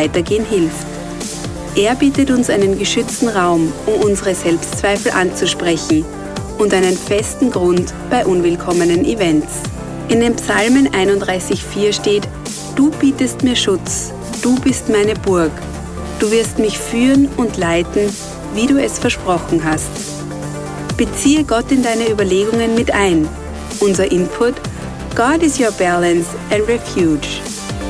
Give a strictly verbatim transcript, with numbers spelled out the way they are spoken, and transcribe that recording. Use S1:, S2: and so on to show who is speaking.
S1: Weitergehen hilft. Er bietet uns einen geschützten Raum, um unsere Selbstzweifel anzusprechen und einen festen Grund bei unwillkommenen Events. In den Psalmen einunddreißig vier steht: Du bietest mir Schutz, du bist meine Burg. Du wirst mich führen und leiten, wie du es versprochen hast. Beziehe Gott in deine Überlegungen mit ein. Unser Input: God is your balance and refuge.